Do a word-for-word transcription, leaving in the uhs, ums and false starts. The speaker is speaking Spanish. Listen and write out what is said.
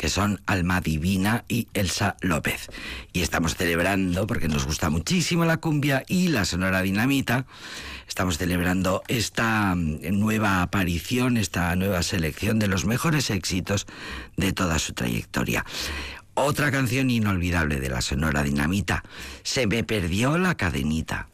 que son Alma Divina y Elsa López. Y estamos celebrando, porque nos gusta muchísimo la cumbia y la Sonora Dinamita, estamos celebrando esta nueva aparición, esta nueva selección de los mejores éxitos de toda su trayectoria. Otra canción inolvidable de la Sonora Dinamita, Se me perdió la cadenita.